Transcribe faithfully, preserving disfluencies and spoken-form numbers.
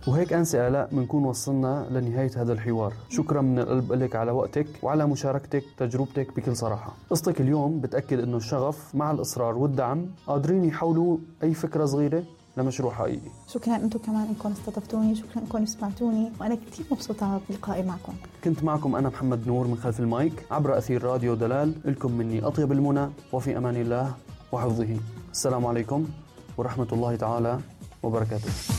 وهيك أنسة آلاء بنكون وصلنا لنهاية هذا الحوار. شكرا من القلب لك على وقتك وعلى مشاركتك تجربتك بكل صراحة. قصتك اليوم بتأكد إنه الشغف مع الإصرار والدعم قادرين يحولوا أي فكرة صغيرة لمشروع حقيقي. شكرا أنتم كمان إنكم استضفتوني، شكرا إنكم سمعتوني، وأنا كتير مبسوطة بلقائي معكم. كنت معكم أنا محمد نور من خلف المايك عبر أثير راديو دلال. لكم مني أطيب المنى وفي أمان الله وحفظه. السلام عليكم ورحمة الله تعالى وبركاته.